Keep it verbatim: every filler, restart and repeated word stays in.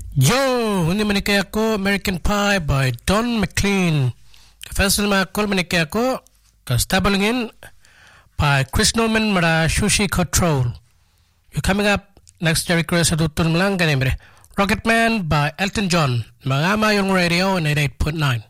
Yo, hindi manikaya ko American Pie by Don McLean. Kafasal mga kol manikaya ko kastabalingin by Chris Norman mara Sushi Control. You coming up next Jerry Chris adutun lang ganimre. Rocketman by Elton John. Mga ama yung radio ninety-eight point nine.